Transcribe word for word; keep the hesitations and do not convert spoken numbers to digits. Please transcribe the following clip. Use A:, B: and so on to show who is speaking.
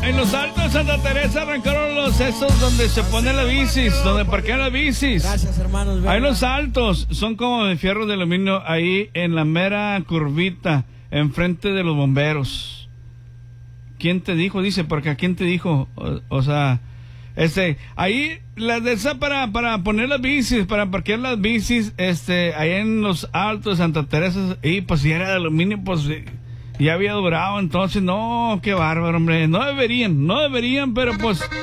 A: en los Altos de Santa Teresa arrancaron los esos donde se pone la bicis, donde parquean las bicis.
B: Gracias, hermanos. ¿Verdad?
A: Ahí los Altos son como de fierros de aluminio, ahí en la mera curvita, enfrente de los bomberos. ¿Quién te dijo? Dice, porque ¿a quién te dijo? O, o sea, este, ahí, la de esa para, para poner las bicis, para parquear las bicis, este, ahí en los Altos de Santa Teresa, y pues si era de aluminio, pues ya había durado, entonces, no, qué bárbaro, hombre, no deberían, no deberían, pero pues